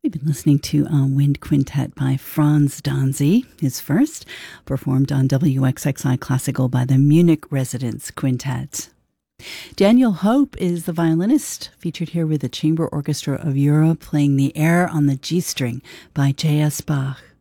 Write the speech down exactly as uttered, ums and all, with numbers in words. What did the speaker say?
We've been listening to a wind quintet by Franz Danzy, his first, performed on W X X I Classical by the Munich Residence Quintet. Daniel Hope is the violinist, featured here with the Chamber Orchestra of Europe playing the air on the G string by J S Bach.